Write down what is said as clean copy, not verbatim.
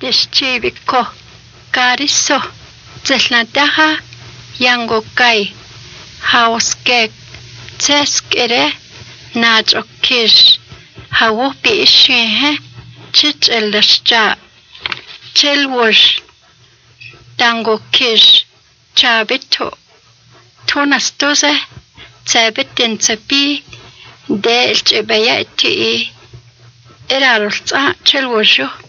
Nishchibiko Kariso Zelnataha Yangokai Hauskek Teskere Najokish Hawupi Ishihe Chich Elashja Chelwash Dangokish Chabito Tonastoze Tabitin Tabi Delch Bayati Erarulta Chelwashu